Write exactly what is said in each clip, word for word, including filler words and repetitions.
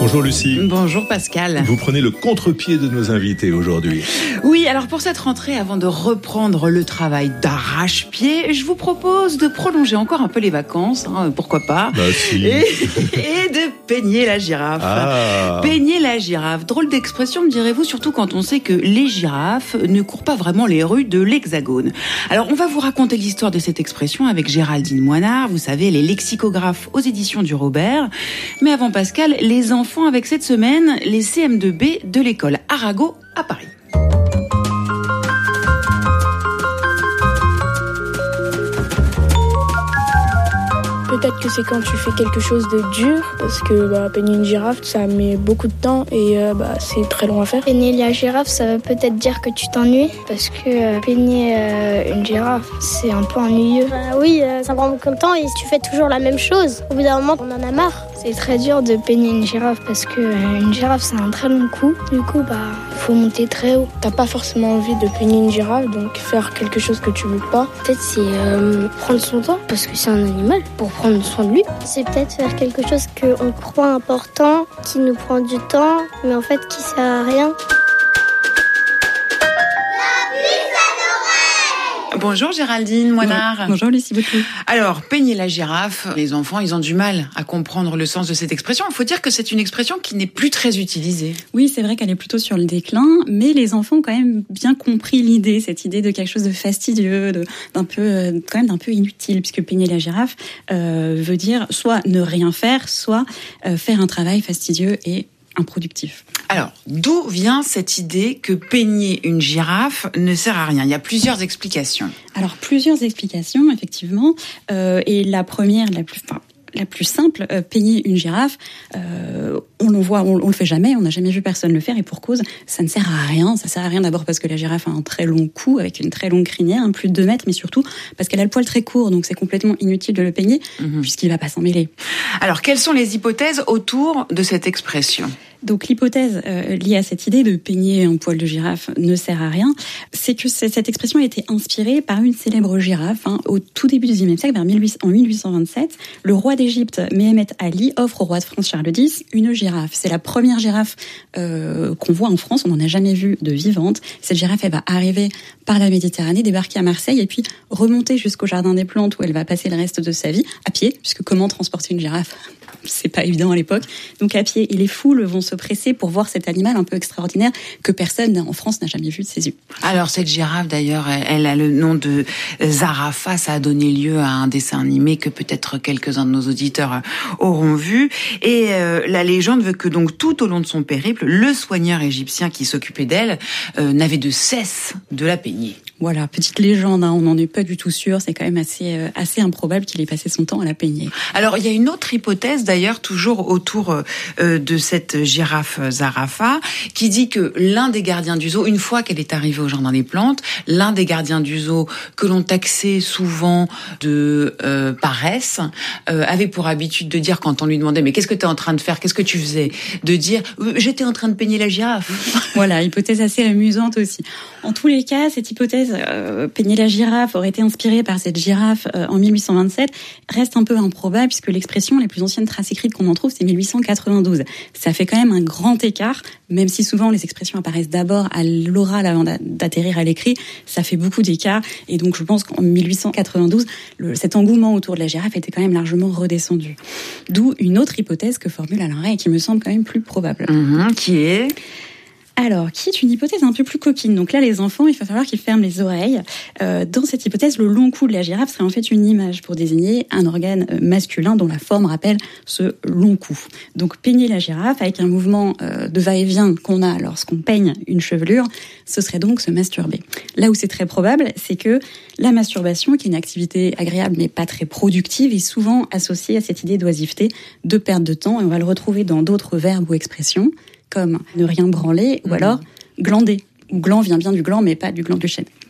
Bonjour Lucie. Bonjour Pascal. Vous prenez le contre-pied de nos invités aujourd'hui. Oui, alors pour cette rentrée, avant de reprendre le travail d'arrache-pied, je vous propose de prolonger encore un peu les vacances, hein, pourquoi pas, bah, si. et, et de peigner la girafe. Ah. Peigner la girafe, drôle d'expression me direz-vous, surtout quand on sait que les girafes ne courent pas vraiment les rues de l'Hexagone. Alors on va vous raconter l'histoire de cette expression avec Géraldine Moinard, vous savez, les lexicographes aux éditions du Robert. Mais avant Pascal, les enfants avec cette semaine, les C M deux B de l'école Arago à Paris. Peut-être que c'est quand tu fais quelque chose de dur, parce que bah, peigner une girafe, ça met beaucoup de temps et euh, bah, c'est très long à faire. Peigner la girafe, ça veut peut-être dire que tu t'ennuies, parce que euh, peigner euh, une girafe, c'est un peu ennuyeux. Bah oui, euh, ça prend beaucoup de temps et tu fais toujours la même chose. Au bout d'un moment, on en a marre. C'est très dur de peigner une girafe parce que euh, une girafe, c'est un très long coup. Du coup, bah, faut monter très haut. T'as pas forcément envie de peigner une girafe, donc faire quelque chose que tu veux pas. Peut-être c'est euh, prendre son temps, parce que c'est un animal, pour prendre soin de lui. C'est peut-être faire quelque chose qu'on croit important, qui nous prend du temps, mais en fait qui sert à rien. Bonjour Géraldine Moinard. Bonjour Lucie Boutou. Alors, peigner la girafe, les enfants, ils ont du mal à comprendre le sens de cette expression. Il faut dire que c'est une expression qui n'est plus très utilisée. Oui, c'est vrai qu'elle est plutôt sur le déclin, mais les enfants ont quand même bien compris l'idée, cette idée de quelque chose de fastidieux, de, d'un peu, quand même d'un peu inutile, puisque peigner la girafe euh, veut dire soit ne rien faire, soit euh, faire un travail fastidieux et improductif. Alors, d'où vient cette idée que peigner une girafe ne sert à rien ? Il y a plusieurs explications. Alors, plusieurs explications, effectivement. Euh, et la première, la plus... Enfin, la plus simple, euh, peigner une girafe, euh, on le voit, on, on le fait jamais, on n'a jamais vu personne le faire, et pour cause, ça ne sert à rien. Ça sert à rien d'abord parce que la girafe a un très long cou avec une très longue crinière, hein, plus de deux mètres, mais surtout parce qu'elle a le poil très court, donc c'est complètement inutile de le peigner mmh. puisqu'il va pas s'en mêler. Alors, quelles sont les hypothèses autour de cette expression ? Donc l'hypothèse euh, liée à cette idée de peigner un poil de girafe ne sert à rien, c'est que cette expression a été inspirée par une célèbre girafe hein, au tout début du dix-neuvième siècle, vers mille huit cents, en mille huit cent vingt-sept. Le roi d'Égypte, Méhémet Ali, offre au roi de France Charles X une girafe. C'est la première girafe euh, qu'on voit en France, on n'en a jamais vu de vivante. Cette girafe, elle va arriver par la Méditerranée, débarquer à Marseille et puis remonter jusqu'au Jardin des Plantes où elle va passer le reste de sa vie à pied, puisque comment transporter une girafe ? C'est pas évident à l'époque. Donc à pied, et les foules vont se presser pour voir cet animal un peu extraordinaire que personne en France n'a jamais vu de ses yeux. Alors cette girafe d'ailleurs, elle a le nom de Zarafa, ça a donné lieu à un dessin animé que peut-être quelques-uns de nos auditeurs auront vu. Et euh, la légende veut que donc tout au long de son périple, le soigneur égyptien qui s'occupait d'elle euh, n'avait de cesse de la peigner. Voilà, petite légende, hein, on n'en est pas du tout sûr, c'est quand même assez, euh, assez improbable qu'il ait passé son temps à la peigner. Alors il y a une autre hypothèse d'ailleurs, toujours autour euh, de cette girafe Zarafa, qui dit que l'un des gardiens du zoo, une fois qu'elle est arrivée au Jardin des Plantes, l'un des gardiens du zoo, que l'on taxait souvent de euh, paresse, euh, avait pour habitude de dire, quand on lui demandait « mais qu'est-ce que tu es en train de faire ? Qu'est-ce que tu faisais ?» de dire « j'étais en train de peigner la girafe ». Voilà, hypothèse assez amusante aussi. En tous les cas, cette hypothèse euh, peigner la girafe aurait été inspirée par cette girafe euh, en mille huit cent vingt-sept reste un peu improbable puisque l'expression, les plus anciennes traces écrites qu'on en trouve, c'est mille huit cent quatre-vingt-douze. Ça fait quand même un grand écart, même si souvent les expressions apparaissent d'abord à l'oral avant d'atterrir à l'écrit, ça fait beaucoup d'écart. Et donc je pense qu'en mille huit cent quatre-vingt-douze, le, cet engouement autour de la girafe était quand même largement redescendu. D'où une autre hypothèse que formule Alain Rey et qui me semble quand même plus probable. Mmh, qui est... Alors, qui est une hypothèse un peu plus coquine. Donc là, les enfants, il va falloir qu'ils ferment les oreilles. Euh, dans cette hypothèse, le long cou de la girafe serait en fait une image pour désigner un organe masculin dont la forme rappelle ce long cou. Donc, peigner la girafe avec un mouvement euh, de va-et-vient qu'on a lorsqu'on peigne une chevelure, ce serait donc se masturber. Là où c'est très probable, c'est que la masturbation, qui est une activité agréable mais pas très productive, est souvent associée à cette idée d'oisiveté, de perte de temps, et on va le retrouver dans d'autres verbes ou expressions, comme ne rien branler, ou alors glander. Ou gland vient bien du gland, mais pas du gland du chêne.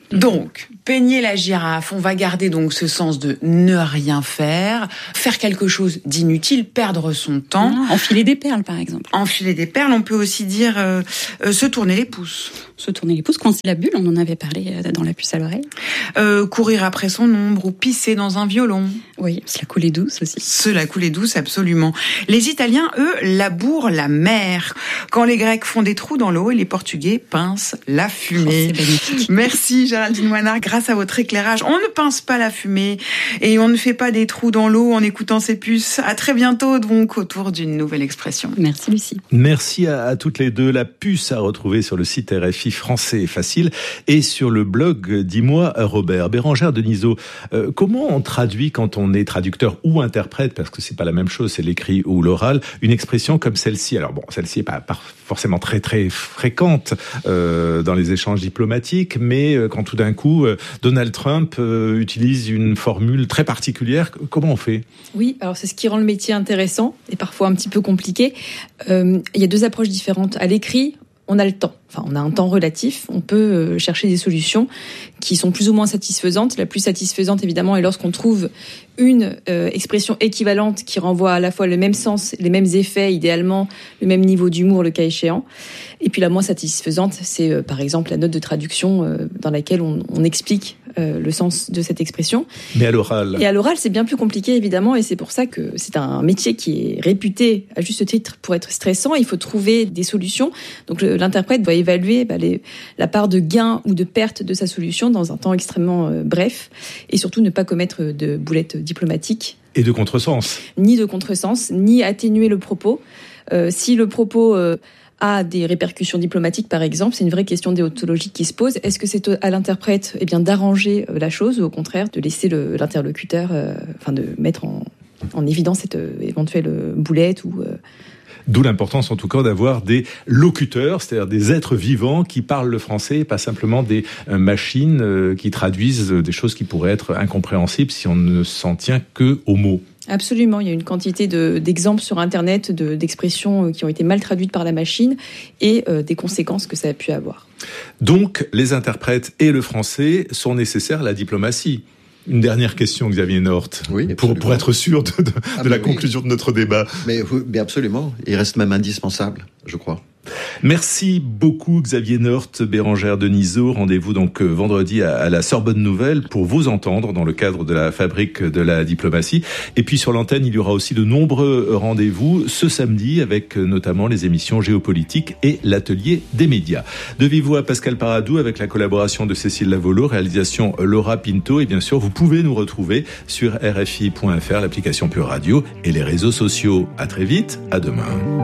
Donc, peigner la girafe, on va garder donc ce sens de ne rien faire, faire quelque chose d'inutile, perdre son temps. Ah, enfiler des perles, par exemple. Enfiler des perles, on peut aussi dire euh, euh, se tourner les pouces. Se tourner les pouces, coincer la bulle, on en avait parlé dans la puce à l'oreille. Euh, courir après son ombre ou pisser dans un violon. Oui, se la couler douce aussi. Se la couler douce, absolument. Les Italiens, eux, labourent la mer. Quand les Grecs font des trous dans l'eau et les Portugais pincent la fumée. Oh, c'est magnifique. Merci Géraldine Moinard, grâce à votre éclairage, on ne pince pas la fumée et on ne fait pas des trous dans l'eau en écoutant ces puces. À très bientôt donc autour d'une nouvelle expression. Merci Lucie. Merci à, à toutes les deux. La puce à retrouver sur le site R F I français facile et sur le blog Dis-moi Robert. Bérangère Denisot, euh, comment on traduit quand on est traducteur ou interprète, parce que c'est pas la même chose, c'est l'écrit ou l'oral, une expression comme celle-ci? Alors bon, celle-ci est pas, pas forcément très très fréquente euh, dans les échanges diplomatiques, mais euh, quand tout d'un coup euh, Donald Trump euh, utilise une formule très particulière, comment on fait? Oui, alors c'est ce qui rend le métier intéressant et parfois un petit peu compliqué. Euh, il y a deux approches différentes. À l'écrit, on a le temps. Enfin, on a un temps relatif. On peut chercher des solutions qui sont plus ou moins satisfaisantes. La plus satisfaisante, évidemment, est lorsqu'on trouve une euh, expression équivalente qui renvoie à la fois le même sens, les mêmes effets, idéalement, le même niveau d'humour, le cas échéant. Et puis la moins satisfaisante, c'est euh, par exemple la note de traduction euh, dans laquelle on, on explique euh, le sens de cette expression. Mais à l'oral. Et à l'oral, c'est bien plus compliqué, évidemment, et c'est pour ça que c'est un métier qui est réputé, à juste titre, pour être stressant. Il faut trouver des solutions. Donc le, l'interprète doit évaluer bah, les, la part de gain ou de perte de sa solution dans un temps extrêmement euh, bref, et surtout ne pas commettre de boulettes diplomatiques. Et de contresens. Ni de contresens, ni atténuer le propos. Euh, si le propos euh, a des répercussions diplomatiques, par exemple, c'est une vraie question déontologique qui se pose. Est-ce que c'est à l'interprète eh bien, d'arranger la chose, ou au contraire de laisser le, l'interlocuteur, euh, enfin de mettre en, en évidence cette euh, éventuelle boulette ou... Euh, D'où l'importance en tout cas d'avoir des locuteurs, c'est-à-dire des êtres vivants qui parlent le français et pas simplement des euh, machines euh, qui traduisent des choses qui pourraient être incompréhensibles si on ne s'en tient que aux mots. Absolument, il y a une quantité de, d'exemples sur Internet de, d'expressions qui ont été mal traduites par la machine et euh, des conséquences que ça a pu avoir. Donc les interprètes et le français sont nécessaires à la diplomatie. Une dernière question, Xavier Nort, oui, pour, pour être sûr de, de, ah, de la oui. conclusion de notre débat. Mais, mais absolument, il reste même indispensable, je crois. Merci beaucoup Xavier Nort, Bérangère Denisot. Rendez-vous donc vendredi à, à la Sorbonne Nouvelle pour vous entendre dans le cadre de la fabrique de la diplomatie. Et puis sur l'antenne, il y aura aussi de nombreux rendez-vous ce samedi avec notamment les émissions géopolitiques et l'atelier des médias. De vive voix à Pascal Paradou avec la collaboration de Cécile Lavolo, réalisation Laura Pinto. Et bien sûr, vous pouvez nous retrouver sur R F I point F R, l'application Pure Radio et les réseaux sociaux. À très vite, à demain.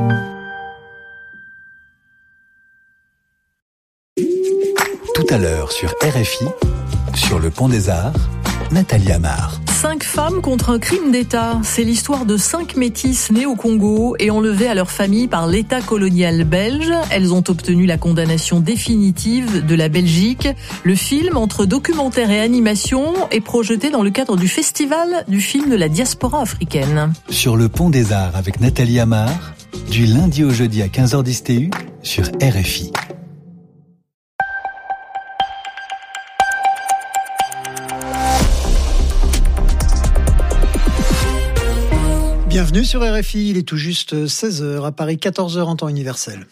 Tout à l'heure sur R F I, sur le Pont des Arts, Nathalie Amar. Cinq femmes contre un crime d'État. C'est l'histoire de cinq métisses nées au Congo et enlevées à leur famille par l'État colonial belge. Elles ont obtenu la condamnation définitive de la Belgique. Le film, entre documentaire et animation, est projeté dans le cadre du Festival du film de la diaspora africaine. Sur le Pont des Arts avec Nathalie Amar, du lundi au jeudi à quinze heures dix T U sur R F I. Bienvenue sur R F I, il est tout juste seize heures, à Paris quatorze heures en temps universel.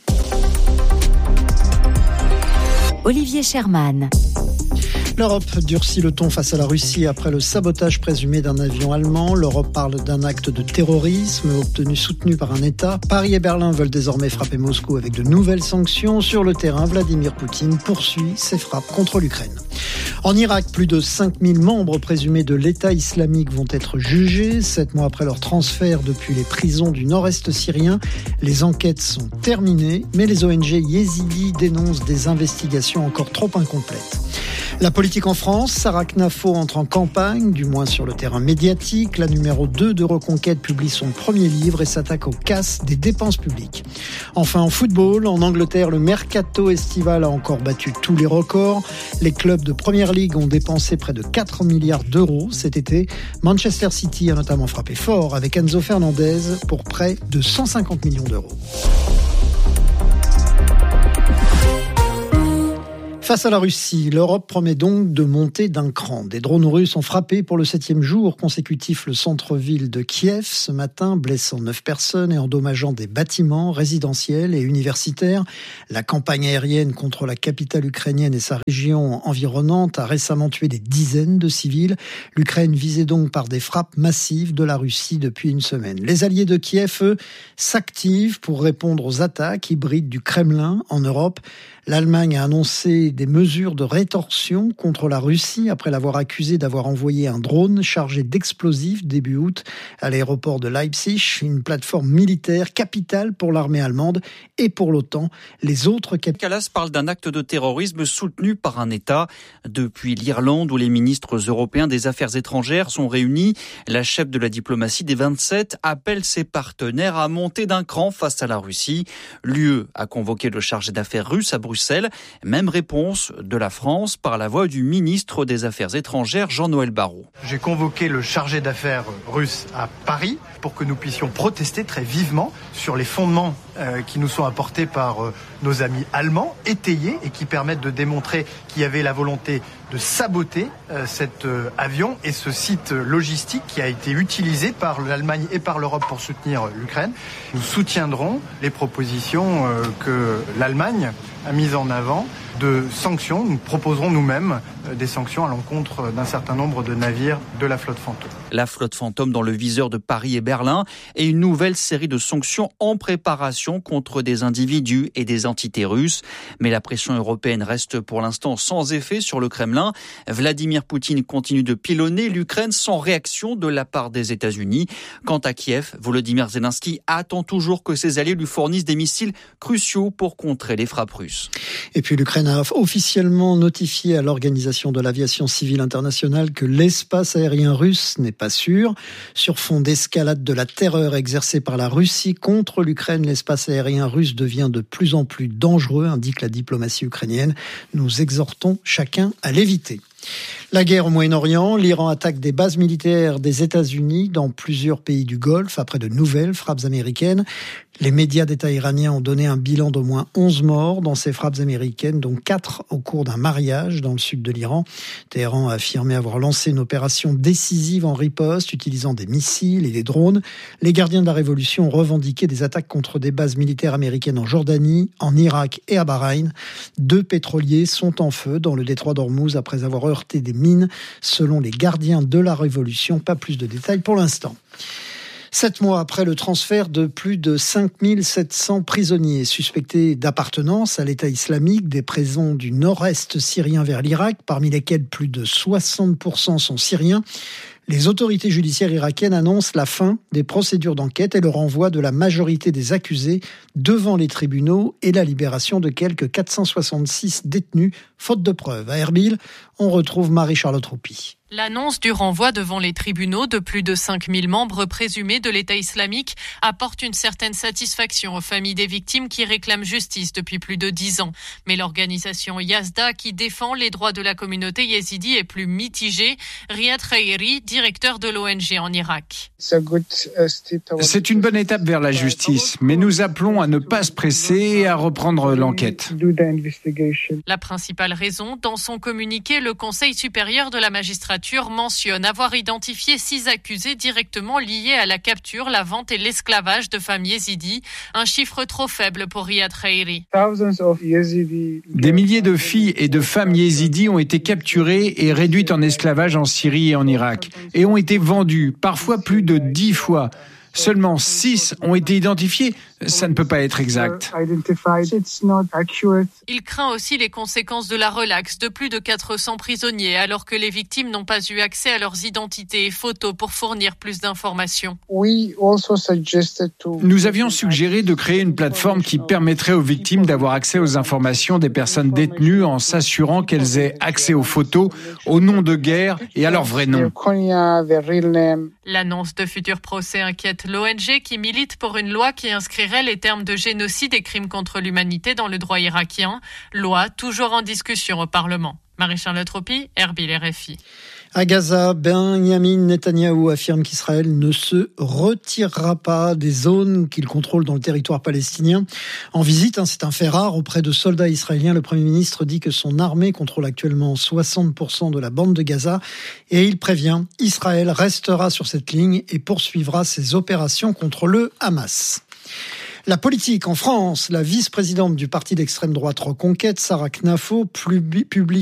Olivier Sherman. L'Europe durcit le ton face à la Russie après le sabotage présumé d'un avion allemand. L'Europe parle d'un acte de terrorisme obtenu soutenu par un État. Paris et Berlin veulent désormais frapper Moscou avec de nouvelles sanctions. Sur le terrain, Vladimir Poutine poursuit ses frappes contre l'Ukraine. En Irak, plus de cinq mille membres présumés de l'État islamique vont être jugés. Sept mois après leur transfert depuis les prisons du nord-est syrien, les enquêtes sont terminées, mais les O N G yézidis dénoncent des investigations encore trop incomplètes. La politique en France, Sarah Knafo entre en campagne, du moins sur le terrain médiatique. La numéro deux de Reconquête publie son premier livre et s'attaque aux casses des dépenses publiques. Enfin en football, en Angleterre, le mercato estival a encore battu tous les records. Les clubs de Première Ligue ont dépensé près de quatre milliards d'euros cet été. Manchester City a notamment frappé fort avec Enzo Fernandez pour près de cent cinquante millions d'euros. Face à la Russie, l'Europe promet donc de monter d'un cran. Des drones russes ont frappé pour le septième jour consécutif le centre-ville de Kiev ce matin, blessant neuf personnes et endommageant des bâtiments résidentiels et universitaires. La campagne aérienne contre la capitale ukrainienne et sa région environnante a récemment tué des dizaines de civils. L'Ukraine visée donc par des frappes massives de la Russie depuis une semaine. Les alliés de Kiev, eux, s'activent pour répondre aux attaques hybrides du Kremlin en Europe. L'Allemagne a annoncé des mesures de rétorsion contre la Russie après l'avoir accusée d'avoir envoyé un drone chargé d'explosifs début août à l'aéroport de Leipzig, une plateforme militaire capitale pour l'armée allemande et pour l'OTAN. Les autres cap- Kallas parle d'un acte de terrorisme soutenu par un État. Depuis l'Irlande où les ministres européens des Affaires étrangères sont réunis, la chef de la diplomatie des vingt-sept appelle ses partenaires à monter d'un cran face à la Russie. L'U E a convoqué le chargé d'affaires russe à Bruxelles. Bruxelles. Même réponse de la France par la voix du ministre des Affaires étrangères, Jean-Noël Barrot. J'ai convoqué le chargé d'affaires russe à Paris pour que nous puissions protester très vivement sur les fondements euh, qui nous sont apportés par euh, nos amis allemands, étayés et qui permettent de démontrer qu'il y avait la volonté de saboter euh, cet euh, avion et ce site logistique qui a été utilisé par l'Allemagne et par l'Europe pour soutenir euh, l'Ukraine. Nous soutiendrons les propositions euh, que l'Allemagne a mises en avant de sanctions. Nous proposerons nous-mêmes des sanctions à l'encontre d'un certain nombre de navires de la flotte fantôme. La flotte fantôme dans le viseur de Paris et Berlin et une nouvelle série de sanctions en préparation contre des individus et des entités russes. Mais la pression européenne reste pour l'instant sans effet sur le Kremlin. Vladimir Poutine continue de pilonner l'Ukraine sans réaction de la part des États-Unis. Quant à Kiev, Volodymyr Zelensky attend toujours que ses alliés lui fournissent des missiles cruciaux pour contrer les frappes russes. Et puis l'Ukraine a officiellement notifié à l'Organisation de l'aviation civile internationale que l'espace aérien russe n'est pas sûr. Sur fond d'escalade de la terreur exercée par la Russie contre l'Ukraine, l'espace aérien russe devient de plus en plus dangereux, indique la diplomatie ukrainienne. Nous exhortons chacun à l'éviter. La guerre au Moyen-Orient, l'Iran attaque des bases militaires des États-Unis dans plusieurs pays du Golfe après de nouvelles frappes américaines. Les médias d'État iraniens ont donné un bilan d'au moins onze morts dans ces frappes américaines, dont quatre au cours d'un mariage dans le sud de l'Iran. Téhéran a affirmé avoir lancé une opération décisive en riposte, utilisant des missiles et des drones. Les gardiens de la révolution ont revendiqué des attaques contre des bases militaires américaines en Jordanie, en Irak et à Bahreïn. Deux pétroliers sont en feu dans le détroit d'Ormuz après avoir heurté des mines, selon les gardiens de la révolution. Pas plus de détails pour l'instant. Sept mois après le transfert de plus de cinq mille sept cents prisonniers suspectés d'appartenance à l'État islamique des prisons du nord-est syrien vers l'Irak, parmi lesquels plus de soixante pour cent sont syriens, les autorités judiciaires irakiennes annoncent la fin des procédures d'enquête et le renvoi de la majorité des accusés devant les tribunaux et la libération de quelques quatre cent soixante-six détenus, faute de preuves. À Erbil, on retrouve Marie-Charlotte Roupi. L'annonce du renvoi devant les tribunaux de plus de cinq mille membres présumés de l'État islamique apporte une certaine satisfaction aux familles des victimes qui réclament justice depuis plus de dix ans. Mais l'organisation Yazda, qui défend les droits de la communauté yézidi, est plus mitigée. Riyad Khairi, directeur de l'O N G en Irak. C'est une bonne étape vers la justice, mais nous appelons à ne pas se presser et à reprendre l'enquête. La principale raison, dans son communiqué, le Conseil supérieur de la magistrature mentionne avoir identifié six accusés directement liés à la capture, la vente et l'esclavage de femmes yézidis, un chiffre trop faible pour Riyad Khairi. Des milliers de filles et de femmes yézidis ont été capturées et réduites en esclavage en Syrie et en Irak, et ont été vendues, parfois plus de dix fois. Seulement six ont été identifiés. Ça ne peut pas être exact. Il craint aussi les conséquences de la relaxe de plus de quatre cents prisonniers, alors que les victimes n'ont pas eu accès à leurs identités et photos pour fournir plus d'informations. Nous avions suggéré de créer une plateforme qui permettrait aux victimes d'avoir accès aux informations des personnes détenues en s'assurant qu'elles aient accès aux photos, aux noms de guerre et à leur vrai nom. L'annonce de futurs procès inquiète l'O N G qui milite pour une loi qui inscrirait les termes de génocide et crimes contre l'humanité dans le droit irakien. Loi toujours en discussion au Parlement. Marie-Charlotte Roupi, Erbil, R F I. À Gaza, Benjamin Netanyahou affirme qu'Israël ne se retirera pas des zones qu'il contrôle dans le territoire palestinien. En visite, hein, c'est un fait rare, auprès de soldats israéliens, le Premier ministre dit que son armée contrôle actuellement soixante pour cent de la bande de Gaza et il prévient, Israël restera sur cette ligne et poursuivra ses opérations contre le Hamas. La politique en France, la vice-présidente du parti d'extrême droite Reconquête, Sarah Knafo, publie